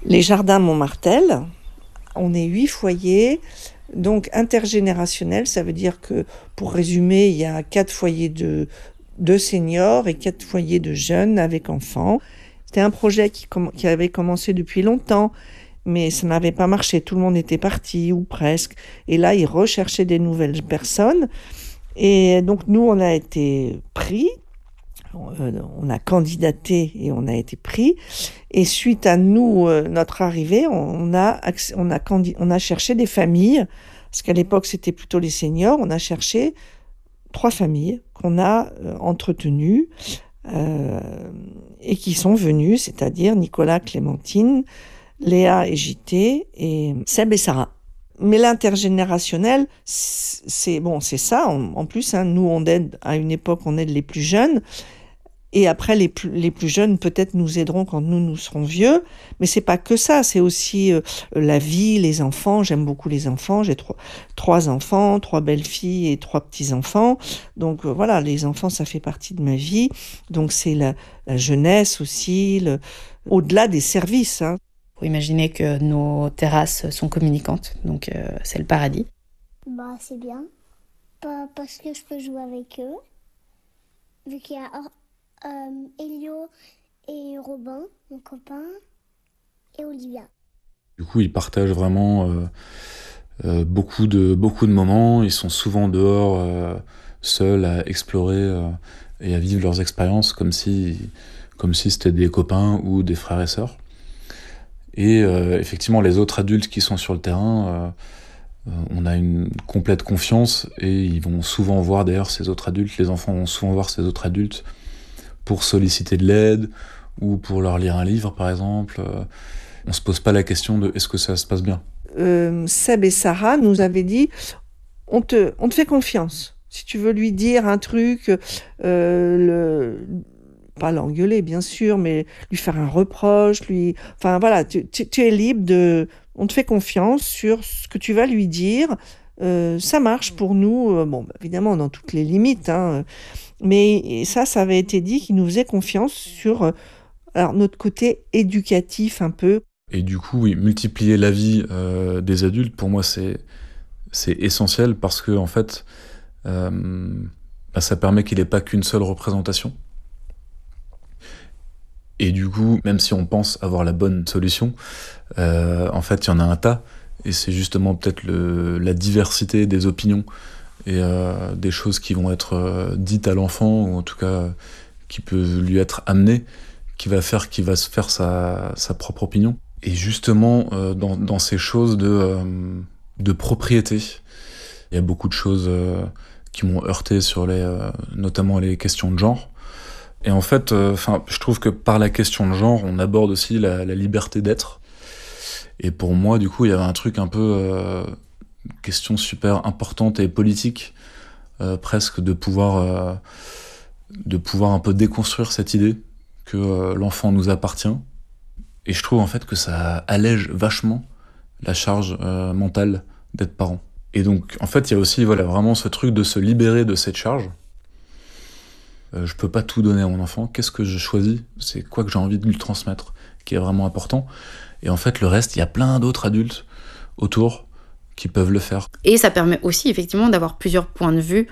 Les jardins Montmartel, on est 8 foyers, donc intergénérationnels, ça veut dire que, pour résumer, il y a 4 foyers de seniors et 4 foyers de jeunes avec enfants. C'était un projet qui avait commencé depuis longtemps, mais ça n'avait pas marché. Tout le monde était parti, ou presque. Et là, ils recherchaient des nouvelles personnes. Et donc, nous, on a été pris. On a candidaté et on a été pris. Et suite à nous, notre arrivée, on a cherché des familles. Parce qu'à l'époque, c'était plutôt les seniors. On a cherché 3 familles qu'on a entretenues et qui sont venues, c'est-à-dire Nicolas, Clémentine, Léa et JT et Seb et Sarah. Mais l'intergénérationnel, c'est ça. En plus, nous, on aide, à une époque, on aide les plus jeunes. Et après, les plus jeunes, peut-être, nous aideront quand nous serons vieux. Mais c'est pas que ça. C'est aussi la vie, les enfants. J'aime beaucoup les enfants. J'ai 3 enfants, 3 belles-filles et 3 petits-enfants. Donc, voilà, les enfants, ça fait partie de ma vie. Donc, c'est la jeunesse aussi, au-delà des services. Faut imaginer que nos terrasses sont communicantes. Donc, c'est le paradis. C'est bien. Pas parce que je peux jouer avec eux. Vu qu'il y a Elio et Robin, mon copain, et Olivia. Du coup, ils partagent vraiment beaucoup de moments. Ils sont souvent dehors, seuls, à explorer et à vivre leurs expériences comme si c'était des copains ou des frères et sœurs. Et effectivement, les autres adultes qui sont sur le terrain, on a une complète confiance et ils vont souvent voir d'ailleurs ces autres adultes. Les enfants vont souvent voir ces autres adultes pour solliciter de l'aide ou pour leur lire un livre, par exemple. On se pose pas la question de est-ce que ça se passe bien. Seb et Sarah nous avaient dit on te fait confiance. Si tu veux lui dire un truc, pas l'engueuler bien sûr, mais lui faire un reproche, enfin voilà, tu es libre on te fait confiance sur ce que tu vas lui dire. Ça marche pour nous, évidemment dans toutes les limites, mais ça avait été dit qu'il nous faisait confiance sur notre côté éducatif un peu. Et du coup, oui, multiplier l'avis des adultes, pour moi, c'est essentiel parce que en fait, ça permet qu'il n'ait pas qu'une seule représentation. Et du coup, même si on pense avoir la bonne solution, en fait, il y en a un tas. Et c'est justement peut-être la diversité des opinions et des choses qui vont être dites à l'enfant, ou en tout cas qui peuvent lui être amenées, qui va se faire sa propre opinion. Et justement, dans ces choses de propriété, il y a beaucoup de choses qui m'ont heurté sur notamment les questions de genre. Et en fait, je trouve que par la question de genre, on aborde aussi la liberté d'être. Et pour moi, du coup, il y avait un truc un peu question super importante et politique, presque de pouvoir un peu déconstruire cette idée que l'enfant nous appartient. Et je trouve en fait que ça allège vachement la charge mentale d'être parent. Et donc, en fait, il y a aussi vraiment ce truc de se libérer de cette charge. Je peux pas tout donner à mon enfant. Qu'est-ce que je choisis ? C'est quoi que j'ai envie de lui transmettre, qui est vraiment important. Et en fait, le reste, il y a plein d'autres adultes autour qui peuvent le faire. Et ça permet aussi, effectivement, d'avoir plusieurs points de vue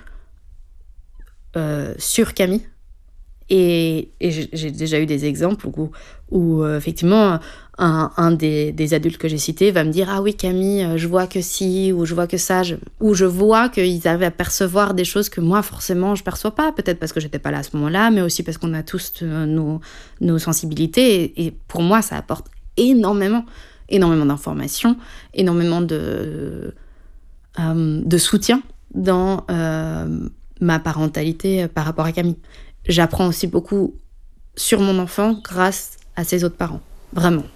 sur Camille. Et j'ai déjà eu des exemples où effectivement, un des adultes que j'ai cités va me dire « Ah oui, Camille, je vois que ci, ou je vois que ça », ou je vois qu'ils avaient à percevoir des choses que moi, forcément, je ne perçois pas. Peut-être parce que je n'étais pas là à ce moment-là, mais aussi parce qu'on a tous nos sensibilités. Et pour moi, ça apporte énormément d'informations, énormément de soutien dans ma parentalité par rapport à Camille. J'apprends aussi beaucoup sur mon enfant grâce à ses autres parents, vraiment.